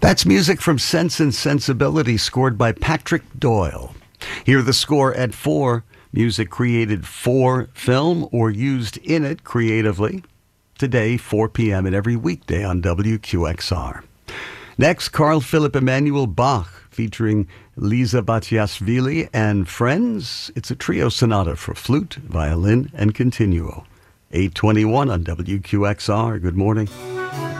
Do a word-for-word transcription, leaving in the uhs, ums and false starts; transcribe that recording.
That's music from Sense and Sensibility, scored by Patrick Doyle. Hear the score at four. Music created for film or used in it creatively. Today, four p.m. and every weekday on W Q X R. Next, Carl Philipp Emanuel Bach featuring Liza Batiashvili and Friends. It's a trio sonata for flute, violin, and continuo. eight twenty-one on W Q X R. Good morning.